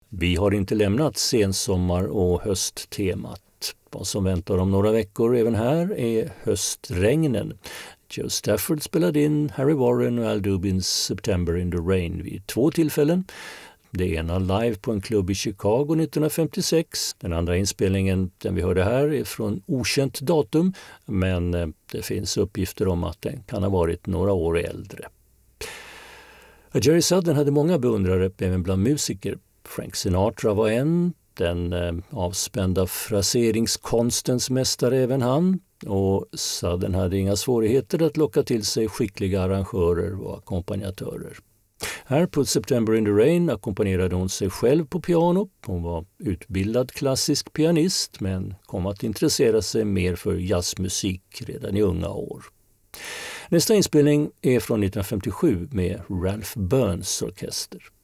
Vi har inte lämnat sensommar- och hösttemat. Vad som väntar om några veckor även här är höstregnen. Joe Stafford spelade in Harry Warren och Al Dubins September in the Rain vid 2 tillfällen. Det ena live på en klubb i Chicago 1956. Den andra inspelningen, den vi hörde här, är från okänt datum, men det finns uppgifter om att den kan ha varit några år äldre. Jerry Southern hade många beundrare även bland musiker. Frank Sinatra var en, den avspända fraseringskonstens mästare även han, och Southern hade inga svårigheter att locka till sig skickliga arrangörer och ackompanjatörer. Här på September in the Rain ackompanjerade hon sig själv på piano. Hon var utbildad klassisk pianist men kom att intressera sig mer för jazzmusik redan i unga år. Nästa inspelning är från 1957 med Ralph Burns orkester.